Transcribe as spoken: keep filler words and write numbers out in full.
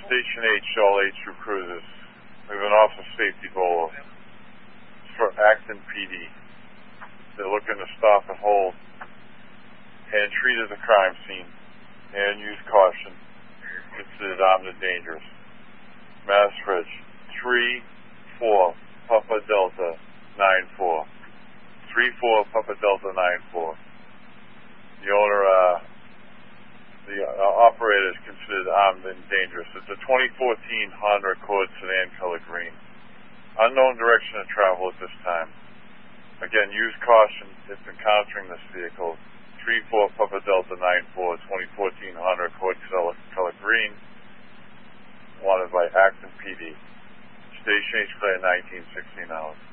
Station H, all H two cruisers. We have an officer safety goal for Acton P D. They're looking to stop and hold and treat as a crime scene and use caution. Considered armed and dangerous. Mass Ridge, three four Papa Delta nine four. three four Papa Delta nine four. The owner, uh, the uh, operator is considered armed and dangerous. It's a twenty fourteen Honda Accord sedan color green. Unknown direction of travel at this time. Again, use caution if encountering this vehicle. three four Papa Delta nine four, twenty fourteen Honda Accord color, color green. Wanted by Acton P D. Station H Clear nineteen sixteen hours.